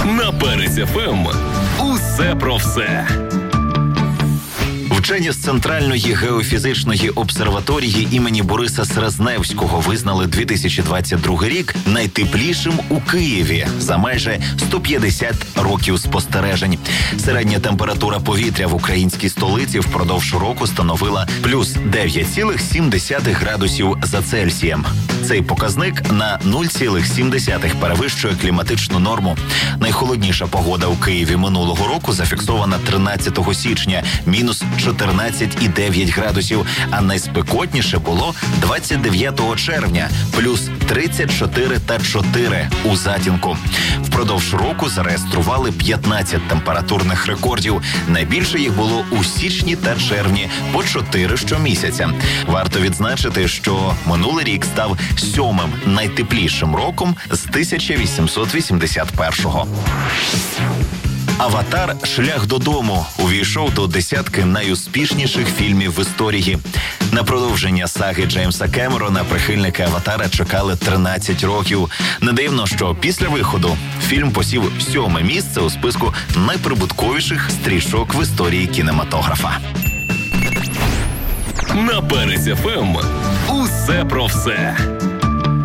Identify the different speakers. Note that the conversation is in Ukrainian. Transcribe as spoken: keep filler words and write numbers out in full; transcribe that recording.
Speaker 1: На Перець еф ем усе про все.
Speaker 2: Вчені з Центральної геофізичної обсерваторії імені Бориса Срезневського визнали дві тисячі двадцять другий рік найтеплішим у Києві за майже сто п'ятдесят років спостережень. Середня температура повітря в українській столиці впродовж року становила плюс дев'ять цілих сім десятих градусів за Цельсієм. Цей показник на нуль цілих сім десятих перевищує кліматичну норму. Найхолодніша погода у Києві минулого року зафіксована тринадцятого січня – мінус чотирнадцять цілих дев'ять градусів, а найспекотніше було двадцять дев'ятого червня – плюс тридцять чотири та чотири у Затінку. Впродовж року зареєстрували п'ятнадцять температурних рекордів. Найбільше їх було у січні та червні – по чотири щомісяця. Варто відзначити, що минулий рік став сьомим найтеплішим роком з тисяча вісімсот вісімдесят першого. «Аватар. Шлях додому» увійшов до десятки найуспішніших фільмів в історії. На продовження саги Джеймса Кемерона прихильники «Аватара» чекали тринадцять років. Не дивно, що після виходу фільм посів сьоме місце у списку найприбутковіших стрічок в історії кінематографа.
Speaker 1: На Перець еф ем усе про все.